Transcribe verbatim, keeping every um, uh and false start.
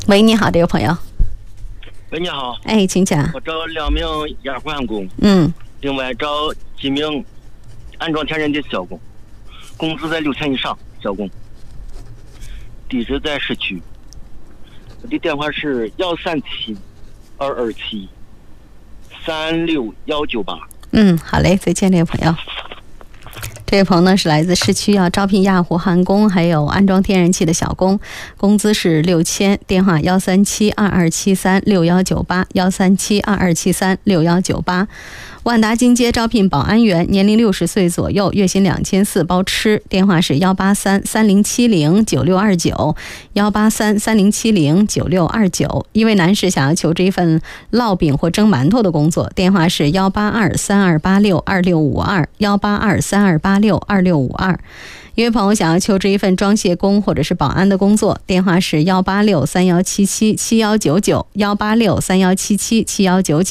喂，你好，这位朋友。 喂，你好。 哎，请讲。 我找两名压环工， 嗯， 另外找几名安装天然的小工，工资在六千以上，小工。地址在市区。我的电话是幺三七二二七三六幺九八。 嗯，好嘞，再见，这位朋友。这位朋友呢是来自市区，要招聘压糊焊工，还有安装天然气的小工，工资是六千。电话幺三七二二七三六幺九八，幺三七二二七三六幺九八。万达金街招聘保安员，年龄六十岁左右，月薪两千四，包吃。电话是幺八三三零七零九六二九，幺八三三零七零九六二九。一位男士想要求这一份烙饼或蒸馒头的工作，电话是幺八二三二八六二六五二，幺八二三二八六二六五二。一位朋友想要求这一份装卸工或者是保安的工作，电话是幺八六三幺七七七幺九九，幺八六三幺七七七幺九九。